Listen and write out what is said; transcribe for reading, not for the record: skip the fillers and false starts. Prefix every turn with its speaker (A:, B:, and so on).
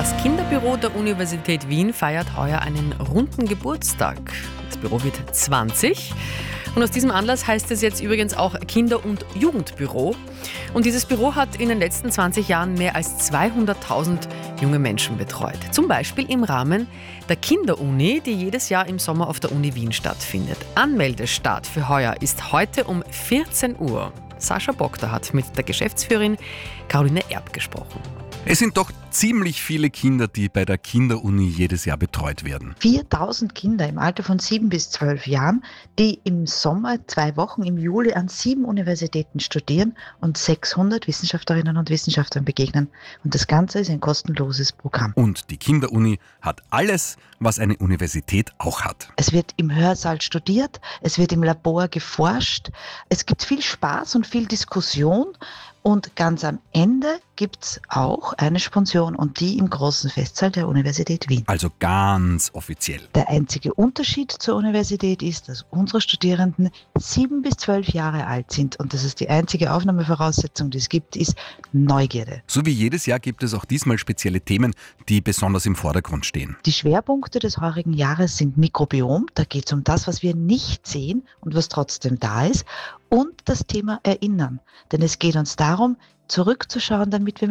A: Das Kinderbüro der Universität Wien feiert heuer einen runden Geburtstag. Das Büro wird 20 und aus diesem Anlass heißt es jetzt übrigens auch Kinder- und Jugendbüro. Und dieses Büro hat in den letzten 20 Jahren mehr als 200.000 junge Menschen betreut. Zum Beispiel im Rahmen der Kinderuni, die jedes Jahr im Sommer auf der Uni Wien stattfindet. Anmeldestart für heuer ist heute um 14 Uhr. Sascha Bogda hat mit der Geschäftsführerin Caroline Erb gesprochen.
B: Es sind doch ziemlich viele Kinder, die bei der Kinderuni jedes Jahr betreut werden.
C: 4.000 Kinder im Alter von 7 bis 12 Jahren, die im Sommer 2 Wochen im Juli an 7 Universitäten studieren und 600 Wissenschaftlerinnen und Wissenschaftlern begegnen. Und das Ganze ist ein kostenloses Programm.
B: Und die Kinderuni hat alles, was eine Universität auch hat.
C: Es wird im Hörsaal studiert, es wird im Labor geforscht, es gibt viel Spaß und viel Diskussion. Und ganz am Ende gibt es auch eine Sponsion und die im großen Festsaal der Universität Wien.
B: Also ganz offiziell.
C: Der einzige Unterschied zur Universität ist, dass unsere Studierenden 7 bis 12 Jahre alt sind und das ist die einzige Aufnahmevoraussetzung, die es gibt, ist Neugierde.
B: So wie jedes Jahr gibt es auch diesmal spezielle Themen, die besonders im Vordergrund stehen.
C: Die Schwerpunkte des heurigen Jahres sind Mikrobiom, da geht es um das, was wir nicht sehen und was trotzdem da ist, und das Thema Erinnern. Denn es geht uns darum, zurückzuschauen, damit wir